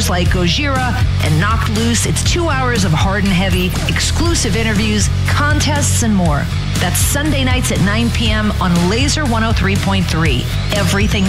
artists like Gojira and Knocked Loose. It's 2 hours of hard and heavy, exclusive interviews, contests, and more. That's Sunday nights at 9 p.m. on Laser 103.3. Everything